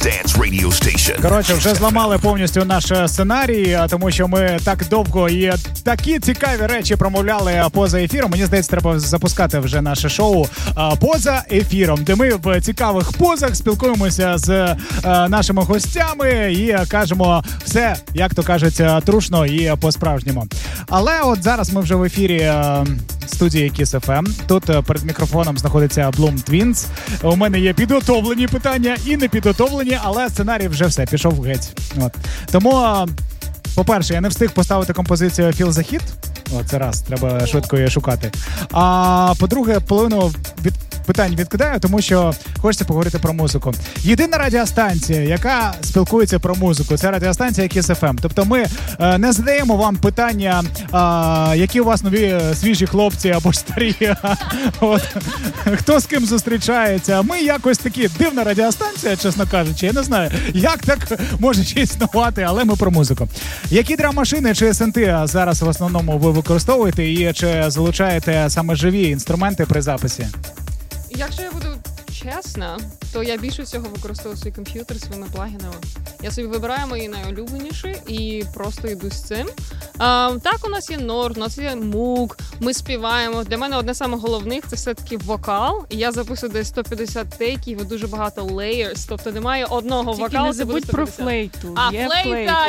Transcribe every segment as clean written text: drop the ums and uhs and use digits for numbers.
Dance Radio Station. Коротше, вже зламали повністю наш сценарій, тому що ми так довго і такі цікаві речі промовляли поза ефіром. Мені здається, треба запускати вже наше шоу поза ефіром, де ми в цікавих позах спілкуємося з нашими гостями і кажемо все, як то кажуть, трушно і по-справжньому. Але от зараз ми вже в ефірі студії Kiss FM. Тут перед мікрофоном знаходиться Bloom Twins. У мене є підготовлені питання і не підготовлені, але сценарій вже все, пішов геть. От. Тому, по-перше, я не встиг поставити композицію Feel the Heat. О, це раз, треба швидко її шукати. А по-друге, половину питань відкидаю, тому що хочеться поговорити про музику. Єдина радіостанція, яка спілкується про музику, це радіостанція Kiss FM. Тобто ми не задаємо вам питання, які у вас нові свіжі хлопці або старі, от, хто з ким зустрічається. Ми якось такі дивна радіостанція, чесно кажучи. Я не знаю, як так може існувати, але ми про музику. Які драм-машини чи синти зараз в основному ви використовуєте і чи залучаєте саме живі інструменти при записі? Якщо я буду чесна, то я більше всього використовую свій комп'ютер своїми плагінами. Я собі вибираю мої найулюбленіші і просто йду з цим. Так, у нас є Nord, у нас є Moog, ми співаємо. Для мене одне з самих головних – це все-таки вокал. І я записую десь 150 тейків і дуже багато layers, тобто немає одного тільки вокалу. Не забудь про флейту. Є флейта!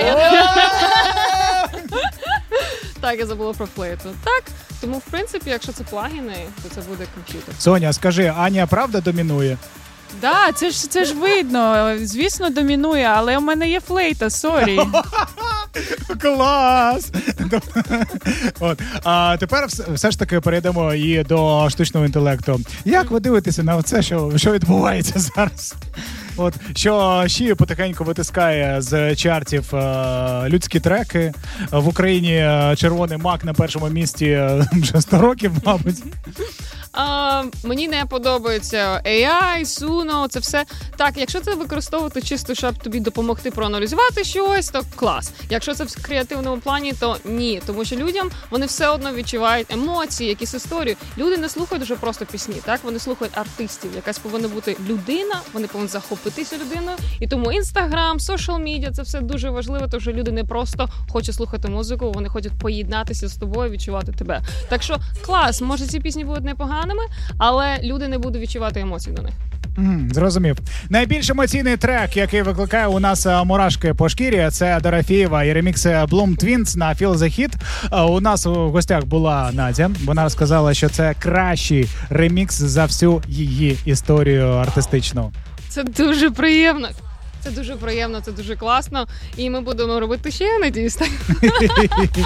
Так, я забула про флейту. Так, тому, в принципі, якщо це плагіни, то це буде комп'ютер. Соня, скажи, Аня правда домінує? Да, це ж видно. Звісно, домінує, але у мене є флейта, сорі. Клас! От. А тепер все ж таки перейдемо і до штучного інтелекту. Як ви дивитеся на це, що відбувається зараз? От, що ще потихеньку витискає з чартів людські треки. В Україні червоний мак на першому місці вже 100 років, мабуть. Мені не подобається AI, Suno, це все. Так, якщо це використовувати чисто, щоб тобі допомогти проаналізувати щось, то клас. Якщо це в креативному плані, то ні. Тому що людям, вони все одно відчувають емоції, якісь історії. Люди не слухають вже просто пісні, так? Вони слухають артистів. Якась повинна бути людина, вони повинні захопитися людиною. І тому Instagram, social media – це все дуже важливо, тому що люди не просто хочуть слухати музику, вони хочуть поєднатися з тобою, відчувати тебе. Так що клас, може ці пісні будуть непоганими, але люди не будуть відчувати емоцій до них. Зрозумів. Найбільш емоційний трек, який викликає у нас мурашки по шкірі, це Дорофєєва і ремікс Bloom Twins на Feel the Heat. У нас у гостях була Надя. Вона розказала, що це кращий ремікс за всю її історію артистичну. Це дуже приємно. Це дуже приємно, це дуже класно. І ми будемо робити ще, я надіюсь, так?